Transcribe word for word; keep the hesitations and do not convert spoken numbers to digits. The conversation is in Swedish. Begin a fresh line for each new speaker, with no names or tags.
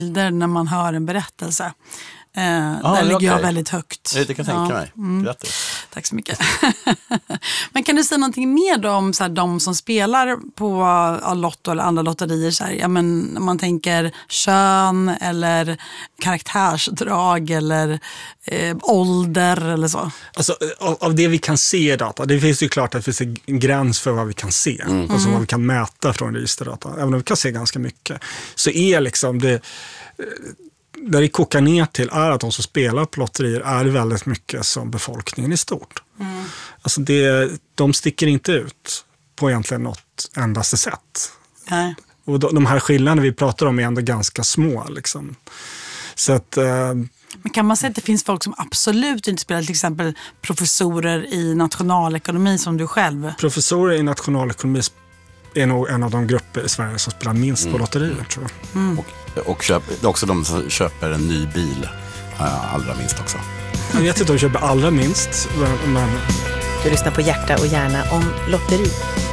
bilder när man hör en berättelse. Eh,
ah,
där ligger
okay.
jag väldigt högt.
Det kan jag tänka
ja.
mig.
Mm.
Grattis.
Tack så mycket. Men kan du säga någonting mer då om så här, de som spelar på ja, Lotto eller andra lotterier? Så här, ja, men, om man tänker kön eller karaktärsdrag eller eh, ålder eller så.
Alltså, av, av det vi kan se i data, det finns ju klart att det finns en gräns för vad vi kan se. Mm. Alltså vad vi kan mäta från registerdata. Även om vi kan se ganska mycket. Så är liksom det... Där det kokar ner till är att de som spelar på lotterier är väldigt mycket som befolkningen i stort. Mm. Alltså det, de sticker inte ut på egentligen något endaste sätt.
Nej.
Och de, de här skillnaderna vi pratar om är ändå ganska små. Liksom. Så att... Eh,
Men kan man säga att det finns folk som absolut inte spelar, till exempel professorer i nationalekonomi som du själv?
Professorer i nationalekonomi är nog en av de grupper i Sverige som spelar minst mm. på lotterier, tror jag.
Mm.
Och, och köp, det är också de som köper en ny bil äh, allra minst också.
Jag vet inte om de köper allra minst, men...
Du lyssnar på Hjärta och hjärna om lotteri.